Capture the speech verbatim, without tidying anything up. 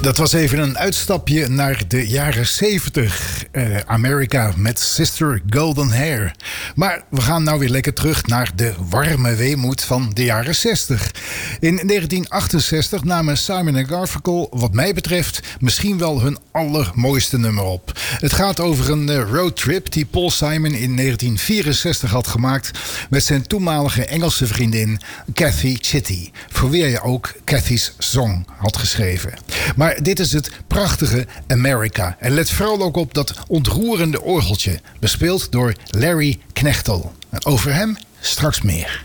Dat was even een uitstapje naar de jaren zeventig. Uh, Amerika met Sister Golden Hair. Maar we gaan nou weer lekker terug naar de warme weemoed van de jaren zestig. In negentien achtenzestig namen Simon en Garfunkel, wat mij betreft, misschien wel hun allermooiste nummer op. Het gaat over een uh, roadtrip die Paul Simon in negentien vierenzestig had gemaakt met zijn toenmalige Engelse vriendin Kathy Chitty, voor wie hij ook Kathy's Song had geschreven. Maar dit is het prachtige America. En let vooral ook op dat ontroerende orgeltje, bespeeld door Larry Knechtel. En over hem straks meer.